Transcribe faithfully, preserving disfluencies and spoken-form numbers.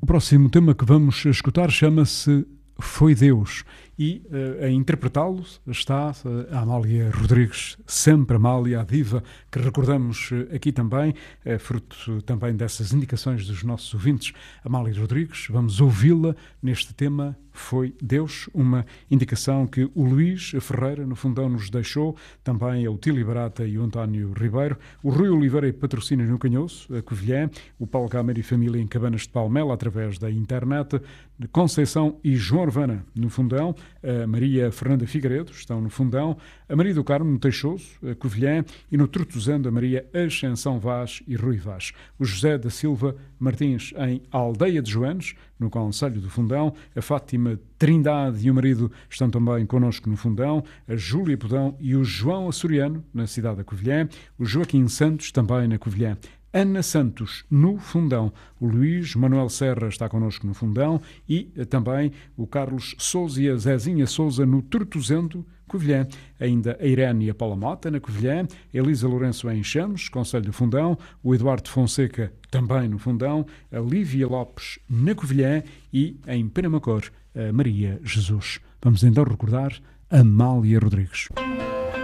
O próximo tema que vamos escutar chama-se Foi Deus e uh, a interpretá-lo está uh, a Amália Rodrigues, sempre Amália, a diva, que recordamos uh, aqui também, é fruto também dessas indicações dos nossos ouvintes. Amália Rodrigues, vamos ouvi-la neste tema Foi Deus, uma indicação que o Luís Ferreira, no Fundão, nos deixou, também a Otília Barata e o António Ribeiro, o Rui Oliveira e Patrocínio no Canhoço, a Covilhã, o Paulo Gamer e Família em Cabanas de Palmela, através da internet, Conceição e João Orvana, no Fundão, a Maria Fernanda Figueiredo, estão no Fundão, a Maria do Carmo, no Teixoso, a Covilhã, e no Tortozando, a Maria Ascensão Vaz e Rui Vaz. O José da Silva Martins, em Aldeia de Joanes, no Conselho do Fundão, a Fátima Trindade e o marido estão também connosco no Fundão, a Júlia Podão e o João Açoriano, na cidade da Covilhã, o Joaquim Santos, também na Covilhã, Ana Santos, no Fundão, o Luís Manuel Serra está connosco no Fundão e também o Carlos Sousa e a Zezinha Sousa no Tortozendo, Covilhã. Ainda a Irene e a Paula Mota na Covilhã, a Elisa Lourenço em Chames, Conselho do Fundão, o Eduardo Fonseca também no Fundão, a Lívia Lopes na Covilhã e em Penamacor, a Maria Jesus. Vamos então recordar Amália Rodrigues.